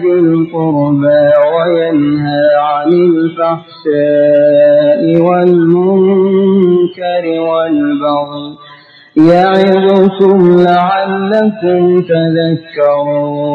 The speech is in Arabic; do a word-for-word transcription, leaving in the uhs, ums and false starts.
ذي القربى وينهى عن الفحشاء والمنكر والبغي يعظكم لعلكم تذكرون